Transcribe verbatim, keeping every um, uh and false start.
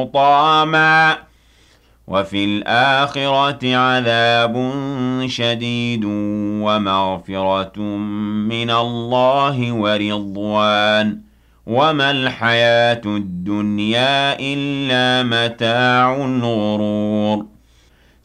حُطَامًا ۖ وَفِي الْآخِرَةِ عَذَابٌ شَدِيدٌ وَمَغْفِرَةٌ مِّنَ اللَّهِ وَرِضْوَانٌ ۚ وَمَا الْحَيَاةُ الدُّنْيَا إِلَّا مَتَاعُ الْغُرُورِ